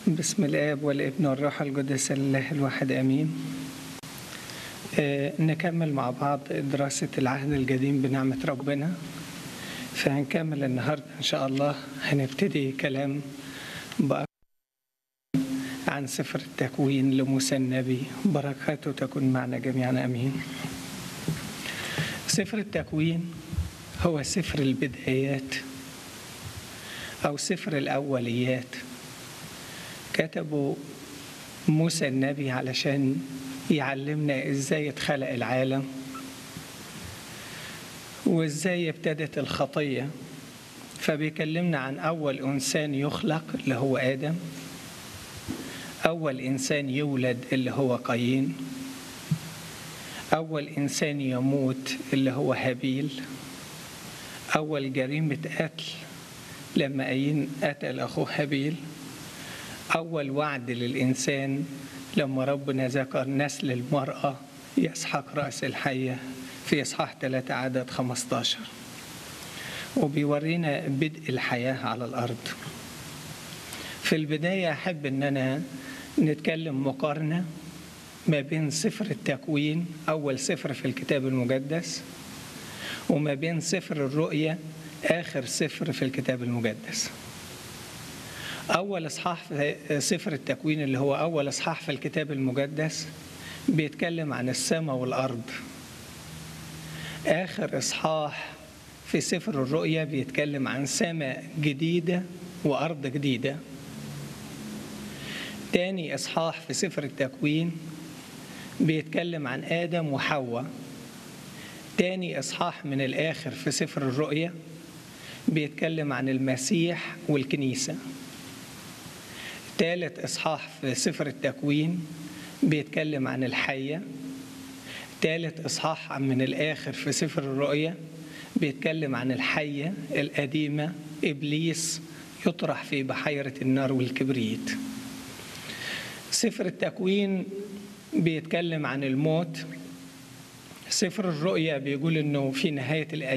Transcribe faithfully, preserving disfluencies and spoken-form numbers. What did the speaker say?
بسم الآب والابن والروح القدس الله الواحد آمين. آه نكمل مع بعض دراسة العهد القديم بنعمة ربنا. فهنكمل النهاردة إن شاء الله. هنبتدي كلام بقى عن سفر التكوين لموسى النبي، بركاته تكون معنا جميعا آمين. سفر التكوين هو سفر البدايات أو سفر الأوليات. كتبوا موسى النبي علشان يعلمنا إزاي اتخلق العالم وإزاي ابتدت الخطية. فبيكلمنا عن أول إنسان يخلق اللي هو آدم، أول إنسان يولد اللي هو قايين، أول إنسان يموت اللي هو هابيل، أول جريمة قتل لما قايين قتل أخوه هابيل، أول وعد للإنسان لما ربنا ذكر نسل المرأة يسحق رأس الحية في إصحاح ثلاثة عدد خمسة عشر، وبيورينا بدء الحياة على الأرض. في البداية أحب أن أنا نتكلم مقارنة ما بين سفر التكوين أول سفر في الكتاب المقدس وما بين سفر الرؤيا آخر سفر في الكتاب المقدس. أول إصحاح في سفر التكوين اللي هو أول إصحاح في الكتاب المقدس بيتكلم عن السماء والأرض. آخر إصحاح في سفر الرؤيا بيتكلم عن سماء جديدة وأرض جديدة. تاني إصحاح في سفر التكوين بيتكلم عن آدم وحواء. تاني إصحاح من الآخر في سفر الرؤيا بيتكلم عن المسيح والكنيسة. ثالث إصحاح في سفر التكوين بيتكلم عن الحية. ثالث إصحاح من الآخر في سفر الرؤيا بيتكلم عن الحية القديمة إبليس يطرح في بحيرة النار والكبريت. سفر التكوين بيتكلم عن الموت. سفر الرؤيا بيقول إنه في نهاية الأيام